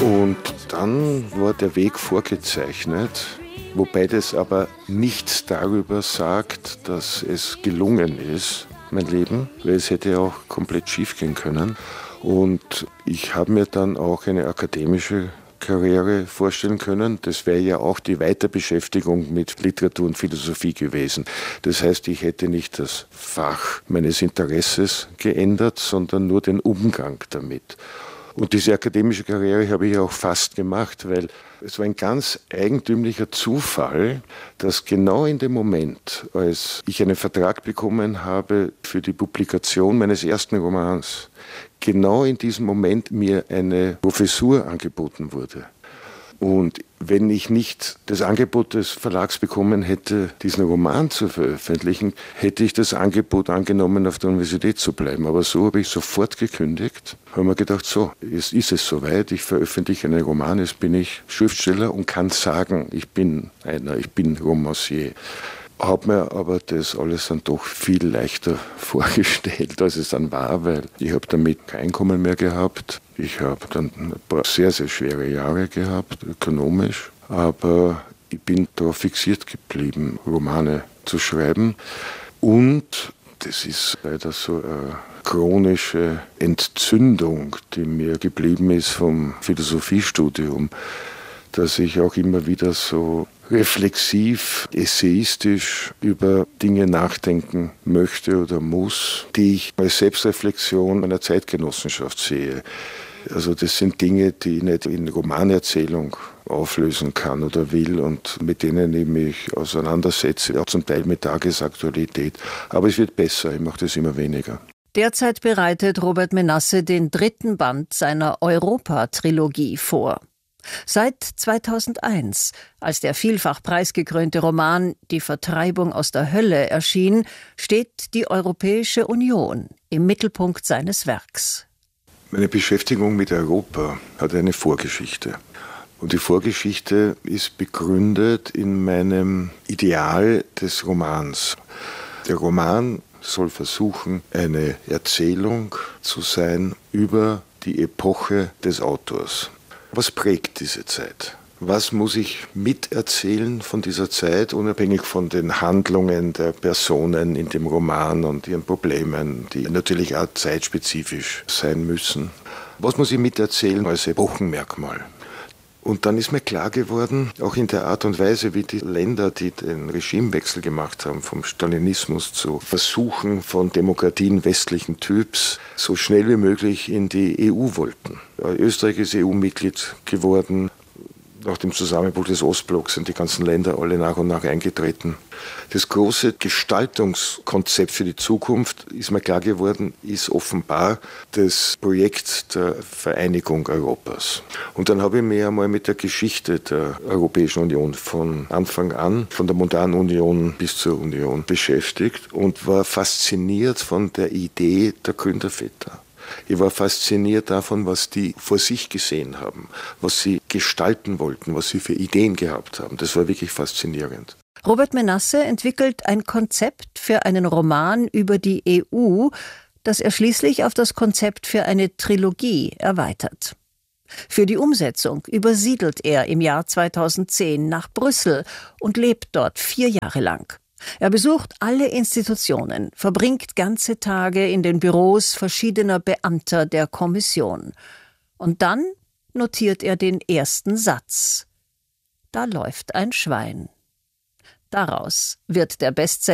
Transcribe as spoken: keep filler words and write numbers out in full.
Und dann war der Weg vorgezeichnet, wobei das aber nichts darüber sagt, dass es gelungen ist, mein Leben, weil es hätte auch komplett schief gehen können. Und ich habe mir dann auch eine akademische Karriere vorstellen können. Das wäre ja auch die Weiterbeschäftigung mit Literatur und Philosophie gewesen. Das heißt, ich hätte nicht das Fach meines Interesses geändert, sondern nur den Umgang damit. Und diese akademische Karriere habe ich auch fast gemacht, weil es war ein ganz eigentümlicher Zufall, dass genau in dem Moment, als ich einen Vertrag bekommen habe für die Publikation meines ersten Romans, genau in diesem Moment mir eine Professur angeboten wurde. Und wenn ich nicht das Angebot des Verlags bekommen hätte, diesen Roman zu veröffentlichen, hätte ich das Angebot angenommen, auf der Universität zu bleiben. Aber so habe ich sofort gekündigt. Habe mir gedacht, so, jetzt ist es soweit, ich veröffentliche einen Roman, jetzt bin ich Schriftsteller und kann sagen, ich bin einer, ich bin Romancier. Habe mir aber das alles dann doch viel leichter vorgestellt, als es dann war, weil ich habe damit kein Einkommen mehr gehabt. Ich habe dann ein paar sehr, sehr schwere Jahre gehabt, ökonomisch. Aber ich bin darauf fixiert geblieben, Romane zu schreiben. Und das ist leider so eine chronische Entzündung, die mir geblieben ist vom Philosophiestudium, dass ich auch immer wieder so reflexiv, essayistisch über Dinge nachdenken möchte oder muss, die ich als Selbstreflexion einer Zeitgenossenschaft sehe. Also das sind Dinge, die ich nicht in Romanerzählung auflösen kann oder will und mit denen ich mich auseinandersetze, auch zum Teil mit Tagesaktualität. Aber es wird besser, ich mache das immer weniger. Derzeit bereitet Robert Menasse den dritten Band seiner Europa-Trilogie vor. Seit zweitausendeins, als der vielfach preisgekrönte Roman Die Vertreibung aus der Hölle erschien, steht die Europäische Union im Mittelpunkt seines Werks. Meine Beschäftigung mit Europa hat eine Vorgeschichte. Und die Vorgeschichte ist begründet in meinem Ideal des Romans. Der Roman soll versuchen, eine Erzählung zu sein über die Epoche des Autors. Was prägt diese Zeit? Was muss ich miterzählen von dieser Zeit, unabhängig von den Handlungen der Personen in dem Roman und ihren Problemen, die natürlich auch zeitspezifisch sein müssen? Was muss ich miterzählen als Epochenmerkmal? Und dann ist mir klar geworden, auch in der Art und Weise, wie die Länder, die den Regimewechsel gemacht haben, vom Stalinismus zu Versuchen von Demokratien westlichen Typs, so schnell wie möglich in die E U wollten. Österreich ist E U-Mitglied geworden. Nach dem Zusammenbruch des Ostblocks sind die ganzen Länder alle nach und nach eingetreten. Das große Gestaltungskonzept für die Zukunft, ist mir klar geworden, ist offenbar das Projekt der Vereinigung Europas. Und dann habe ich mich einmal mit der Geschichte der Europäischen Union von Anfang an, von der modernen Union bis zur Union beschäftigt und war fasziniert von der Idee der Gründerväter. Ich war fasziniert davon, was die vor sich gesehen haben, was sie gestalten wollten, was sie für Ideen gehabt haben. Das war wirklich faszinierend. Robert Menasse entwickelt ein Konzept für einen Roman über die E U, das er schließlich auf das Konzept für eine Trilogie erweitert. Für die Umsetzung übersiedelt er im Jahr zweitausendzehn nach Brüssel und lebt dort vier Jahre lang. Er besucht alle Institutionen, verbringt ganze Tage in den Büros verschiedener Beamter der Kommission. Und dann notiert er den ersten Satz. Da läuft ein Schwein. Daraus wird der Bestseller